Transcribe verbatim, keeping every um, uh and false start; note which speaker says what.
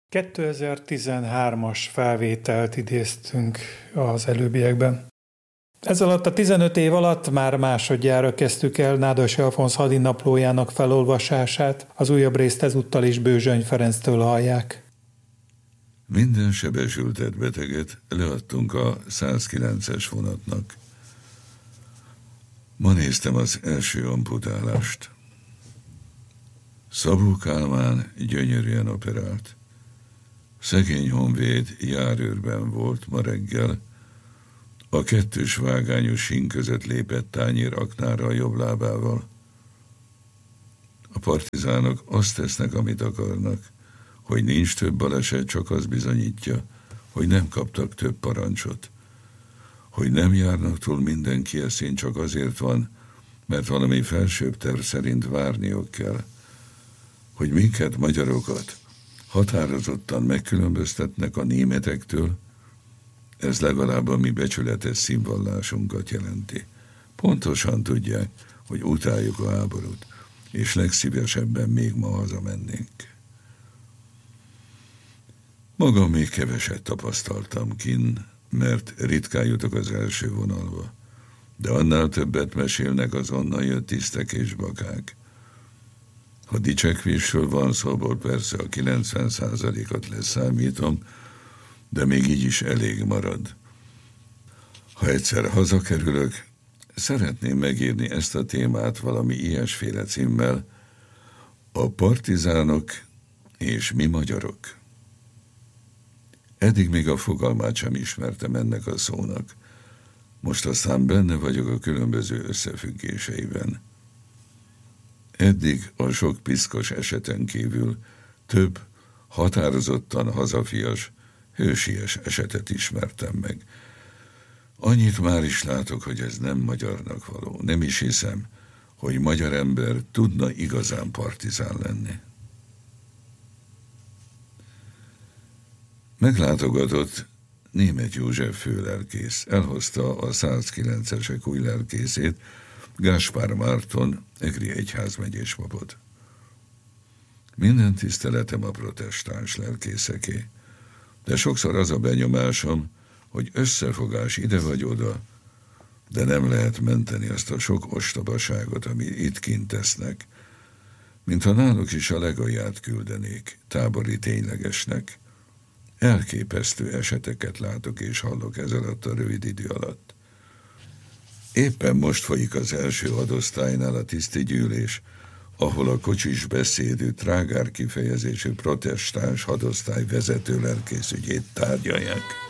Speaker 1: kétezer-tizenhármas felvételt idéztünk az előbbiekben. Ez alatt a tizenöt év alatt már másodjára kezdtük el Nádasdy Alfonz hadinaplójának felolvasását, az újabb részt ezúttal is Bőzsöny Ferenctől hallják.
Speaker 2: Minden sebesültet beteget leadtunk a százkilences vonatnak. Ma néztem az első amputálást. Szabó Kálmán gyönyörűen operált. Szegény honvéd járőrben volt ma reggel, a kettős vágányos sín között lépett tányér aknára a jobb lábával. A partizánok azt tesznek, amit akarnak, hogy nincs több baleset, csak az bizonyítja, hogy nem kaptak több parancsot, hogy nem járnak túl mindenki eszén, csak azért van, mert valami felsőbb terv szerint várniuk kell, hogy minket, magyarokat határozottan megkülönböztetnek a németektől, ez legalább a mi becsületes színvallásunkat jelenti. Pontosan tudják, hogy utáljuk a háborút, és legszívesebben még ma hazamennénk. Magam még keveset tapasztaltam kinn, mert ritkán jutok az első vonalba, de annál többet mesélnek az onnan jött tisztek és bakák. Ha dicsekvésről van szóból, persze a kilencven százalékot leszámítom, de még így is elég marad. Ha egyszer hazakerülök, szeretném megírni ezt a témát valami ilyesféle címmel: a partizánok és mi magyarok. Eddig még a fogalmát sem ismertem ennek a szónak. Most aztán benne vagyok a különböző összefüggéseiben. Eddig a sok piszkos eseten kívül több határozottan hazafias, hősies esetet ismertem meg. Annyit már is látok, hogy ez nem magyarnak való. Nem is hiszem, hogy magyar ember tudna igazán partizán lenni. Meglátogatott Németh József főlelkész. Elhozta a százkilencesek új lelkészét, Gáspár Márton, egri egyházmegyés papot. Minden tiszteletem a protestáns lelkészeké, de sokszor az a benyomásom, hogy összefogás ide vagy oda, de nem lehet menteni azt a sok ostobaságot, ami itt kint tesznek, mintha náluk is a legalját küldenék, tábori ténylegesnek. Elképesztő eseteket látok és hallok ez alatt a rövid idő alatt. Éppen most folyik az első hadosztálynál a tiszti gyűlés, ahol a kocsis beszédű, trágár kifejezésű protestáns hadosztály vezető lelkész ügyét tárgyalják.